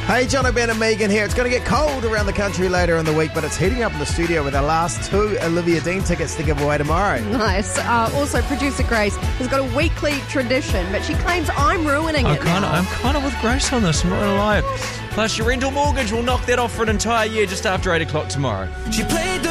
Hey, John O'Brien and Megan here. It's going to get cold around the country later in the week, but it's heating up in the studio with our last 2 Olivia Dean tickets to give away tomorrow. Nice. Also, producer Grace has got a weekly tradition, but she claims I'm ruining it now. I'm kind of with Grace on this, I'm not going to lie. Plus, your rental mortgage will knock that off for an entire year just after 8 o'clock tomorrow. She played